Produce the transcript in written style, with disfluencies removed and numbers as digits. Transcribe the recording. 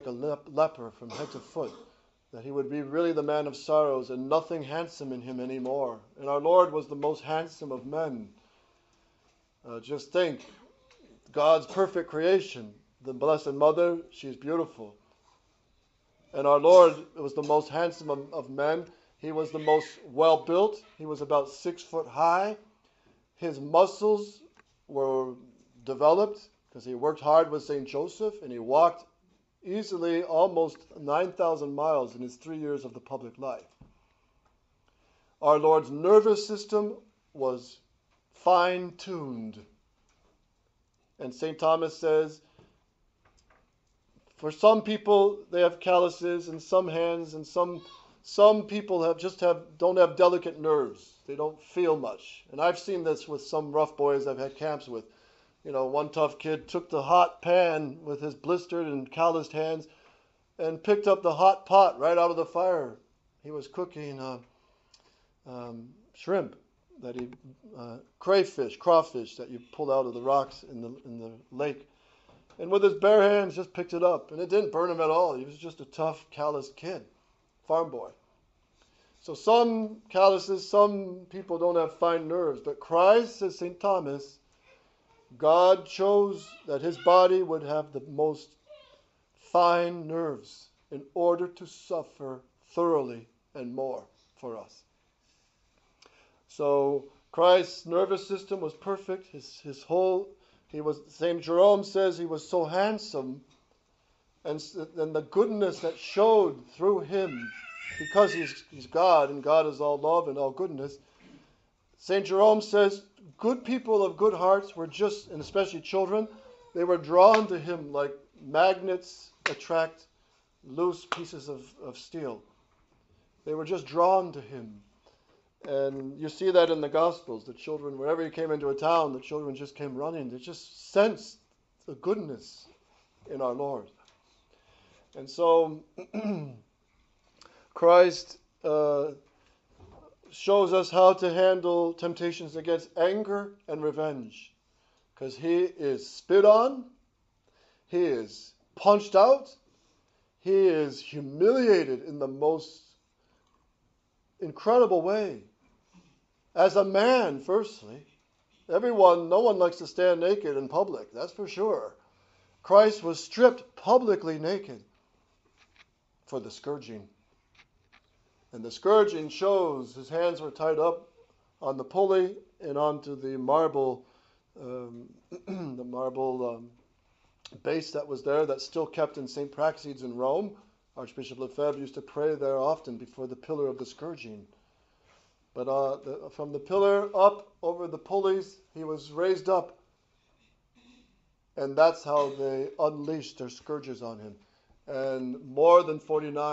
a leper from head to foot, that he would be really the man of sorrows and nothing handsome in him anymore. And our Lord was the most handsome of men. Just think, God's perfect creation, the Blessed Mother, she's beautiful. And our Lord was the most handsome of men. He was the most well-built. He was about 6 foot high. His muscles were developed because he worked hard with St. Joseph, and he walked easily almost 9,000 miles in his 3 years of the public life. Our Lord's nervous system was fine-tuned. And St. Thomas says, for some people, they have calluses in some hands, and some people don't have delicate nerves. They don't feel much. And I've seen this with some rough boys I've had camps with. One tough kid took the hot pan with his blistered and calloused hands and picked up the hot pot right out of the fire. He was cooking shrimp, crawfish that you pull out of the rocks in the lake. And with his bare hands just picked it up. And it didn't burn him at all. He was just a tough, calloused kid, farm boy. So some calluses, some people don't have fine nerves. But Christ, says St. Thomas, God chose that his body would have the most fine nerves in order to suffer thoroughly and more for us. So Christ's nervous system was perfect. St. Jerome says he was so handsome, and the goodness that showed through him, because he's God, and God is all love and all goodness. St. Jerome says good people of good hearts were just, and especially children, they were drawn to him like magnets attract loose pieces of steel. They were just drawn to him. And you see that in the Gospels. The children, wherever he came into a town, the children just came running. They just sensed the goodness in our Lord. And so Christ shows us how to handle temptations against anger and revenge. Because he is spit on, he is punched out, he is humiliated in the most incredible way. As a man, firstly, no one likes to stand naked in public, that's for sure. Christ was stripped publicly naked for the scourging. And the scourging shows his hands were tied up on the pulley and onto the marble base that was there, that's still kept in St. Praxedes in Rome. Archbishop Lefebvre used to pray there often before the pillar of the scourging. But from the pillar up over the pulleys, he was raised up. And that's how they unleashed their scourges on him. And more than 49